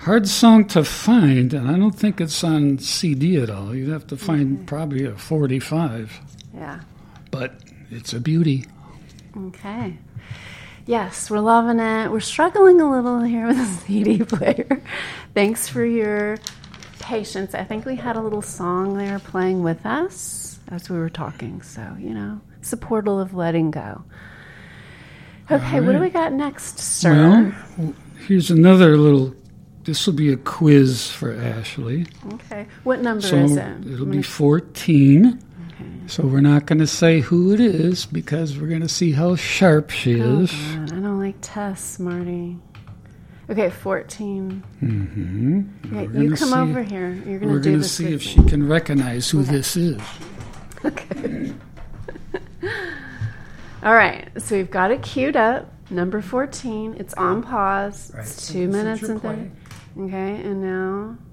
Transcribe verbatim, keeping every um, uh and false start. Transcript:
hard song to find, and I don't think it's on C D at all. You'd have to find okay. probably a forty-five. Yeah. But it's a beauty. Okay. Yes, we're loving it. We're struggling a little here with the C D player. Thanks for your patience. I think we had a little song there playing with us as we were talking. So, you know, it's a portal of letting go. Okay, right. What do we got next, sir? Well, here's another little, this will be a quiz for Ashley. Okay. What number so is it? It'll be fourteen. Okay. So we're not going to say who it is because we're going to see how sharp she oh, is. God. I don't like tests, Marty. Okay, fourteen. Mm-hmm. Okay, you come over here. You're going to do this. We're going to see if me. she can recognize who okay. this is. Okay. All right, so we've got it queued up. Number fourteen. It's on pause. Right. It's two so minutes and thirty. Okay, and now